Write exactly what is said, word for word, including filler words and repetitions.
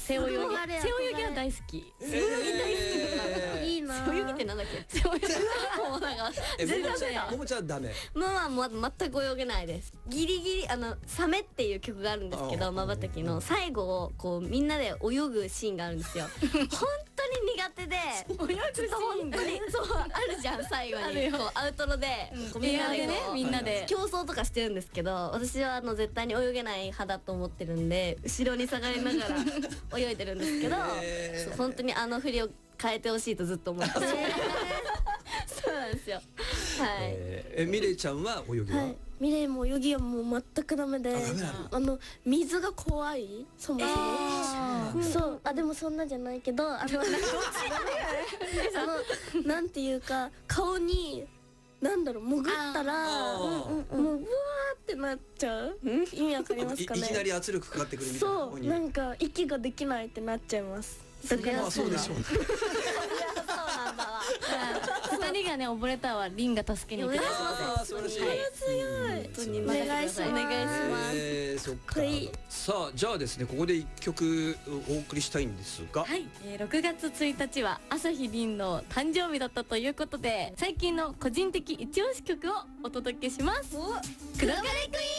背泳ぎ、 すごいあれや背泳ぎは大好き。 背泳ぎ大好き。 いいな。 背泳ぎってなんだっけ？ 背泳ぎもうなんかえ、 全然ももちゃん、 ダメだ。 ももちゃんダメ。 ママは全く泳げないです。ギリギリあのサメっていう曲があるんですけど、まばたきの最後をこうみんなで泳ぐシーンがあるんですよ。本当に苦手で、 泳ぐシーン本当にそうあるじゃん最後あるよにこうアウトロで、こうみんなでこうエアでねみんなで競争とかしてるんですけど、私はあの絶対に泳げない派だと思ってるんで後ろに下がりながら泳いでるんですけど、 へーそう本当にあの振りを変えてほしいとずっと思ってます。そうなんですよ。はい。 えーえ、ミレイちゃんは泳ぎは。 はい。ミレイも泳ぎはもう全くダメで、 あダメなのあの水が怖い、そもそも。 あそうあでもそんなじゃないけど、あのそのなんていうか顔になんだろう潜ったらあーもうブワーってなっちゃう。意味わかりますかね。 いいきなり圧力かかってくるみたいな。 そうなんか息ができないってなっちゃいます。だからまあそうでしょうね。 そうなんだわ。 二人がね溺れたわ、リンが助けに行ってお願いしますあー素晴らしい。 はいうん本当にお願いしますお願いします。 えー、そっかはい。 さあじゃあですね、ここで一曲お送りしたいんですが、 はい、えー、ろくがつついたちは朝日凛の誕生日だったということで、最近の個人的一押し曲をお届けします。くだかれクイーン。